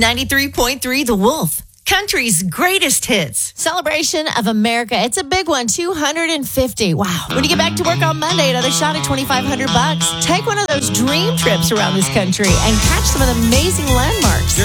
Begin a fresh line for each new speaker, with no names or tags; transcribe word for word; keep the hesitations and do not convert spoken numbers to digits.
ninety-three point three The Wolf, country's greatest hits.
Celebration of America. It's a big one. two hundred fifty. Wow. When you get back to work on Monday, another shot at twenty-five hundred bucks. Take one of those dream trips around this country and catch some of the amazing landmarks.